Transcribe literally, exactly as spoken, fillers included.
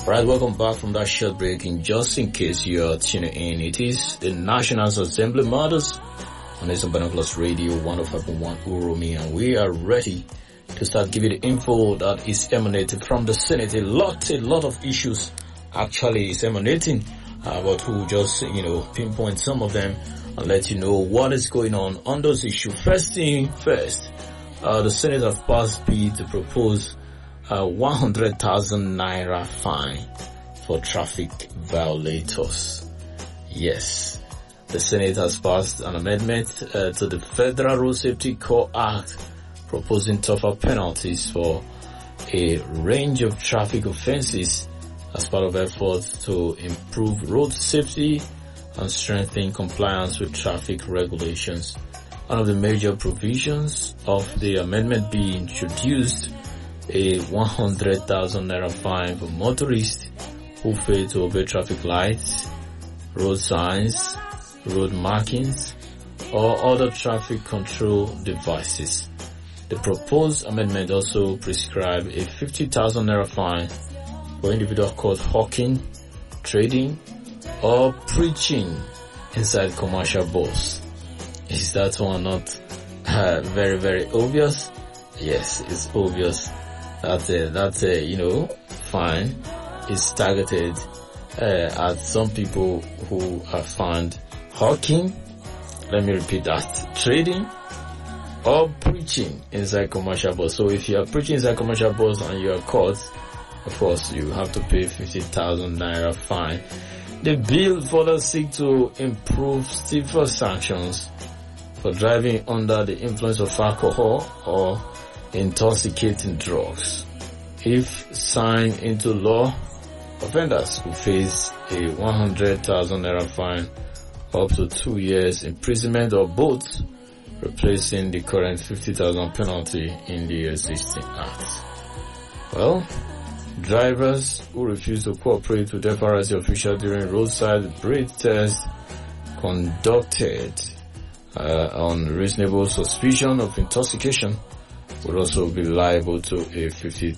Right, welcome back from that short break. And just in case you're tuning in, it is the National Assembly Matters on Eastern Binoculars Radio one oh five point one Uromi, and we are ready to start giving the info that is emanating from the Senate. A lot, a lot of issues actually is emanating, uh, but we'll just, you know, pinpoint some of them and let you know what is going on on those issues. First thing first, uh, the Senate has passed bill to propose a one hundred thousand naira fine for traffic violators. Yes, the Senate has passed an amendment uh, to the Federal Road Safety Corps Act, proposing tougher penalties for a range of traffic offenses as part of efforts to improve road safety and strengthen compliance with traffic regulations. One of the major provisions of the amendment being introduced a one hundred thousand naira fine for motorists who fail to obey traffic lights, road signs, road markings, or other traffic control devices. The proposed amendment also prescribes a fifty thousand naira fine for individuals caught hawking, trading, or preaching inside commercial bus. Is that one not uh, very, very obvious? Yes, it's obvious. That's a, that's a, you know, fine is targeted uh, at some people who are found hawking, let me repeat that, trading or preaching inside commercial bus. So if you are preaching inside commercial bus and you are caught, of course you have to pay fifty thousand naira fine. The bill further seeks to improve stiffer sanctions for driving under the influence of alcohol or intoxicating drugs. If signed into law, offenders will face a one hundred thousand naira fine, up to two years imprisonment or both, replacing the current fifty thousand penalty in the existing act. Well, drivers who refuse to cooperate with F R S C officials during roadside breath tests conducted uh, on reasonable suspicion of intoxication would also be liable to a fifty